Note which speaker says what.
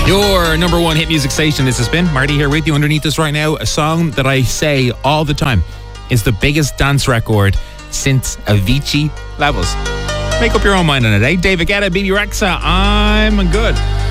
Speaker 1: Your number one hit music station. This has been Marty here with you. Underneath us right now, a song that I say all the time is the biggest dance record since Avicii Levels. Make up your own mind on it, eh? David Guetta, BB Rexa, I'm good.